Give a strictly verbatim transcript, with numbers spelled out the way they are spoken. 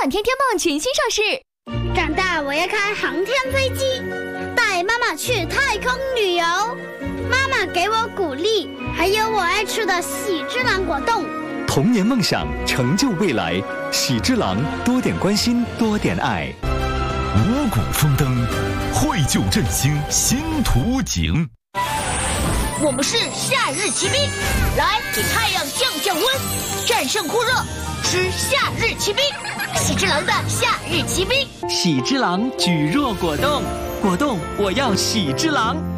暖天天梦全新上市。 长大我要开航天飞机，带妈妈去太空旅游。妈妈给我鼓励，还有我爱吃的喜之郎果冻。 童年梦想，成就未来。喜之郎，多点关心，多点爱。 五谷丰登，绘就振兴新图景。 我们是夏日骑兵，来给太阳降降温，战胜酷热，吃夏日骑兵。喜之郎的夏日骑兵， 喜之郎举弱果冻，果冻我要喜之郎。